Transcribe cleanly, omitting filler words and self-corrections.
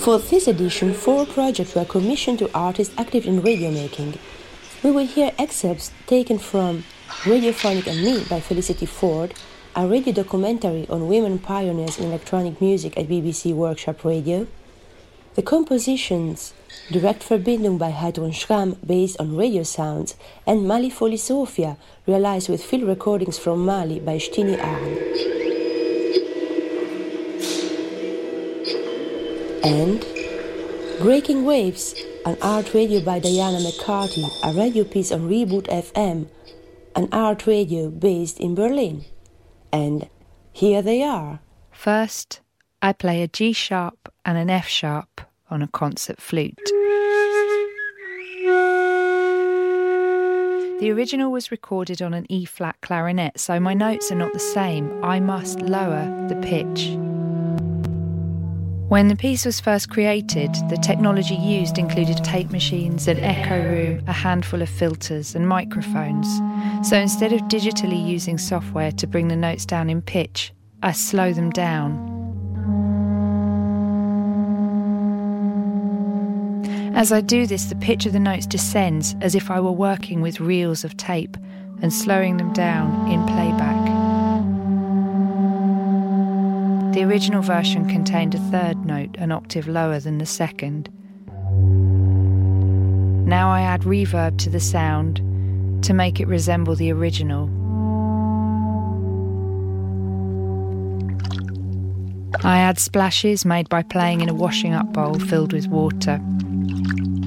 For this edition, 4 projects were commissioned to artists active in radio making. We will hear excerpts taken from Radiophonic and Me by Felicity Ford, a radio documentary on women pioneers in electronic music at BBC Workshop Radio, the compositions Direct Verbindung by Heidrun Schramm based on radio sounds, and Mali Foli Sofia, realized with field recordings from Mali by Stini Arn. And Breaking Waves, an art radio by Diana McCarthy, a radio piece on Reboot FM, an art radio based in Berlin. And here they are. First, I play a G sharp and an F sharp on a concert flute. The original was recorded on an E-flat clarinet, so my notes are not the same. I must lower the pitch. When the piece was first created, the technology used included tape machines, an echo room, a handful of filters and microphones. So instead of digitally using software to bring the notes down in pitch, I slow them down. As I do this, the pitch of the notes descends as if I were working with reels of tape and slowing them down in playback. The original version contained a third note an octave lower than the second. Now I add reverb to the sound to make it resemble the original. I add splashes made by playing in a washing up bowl filled with water.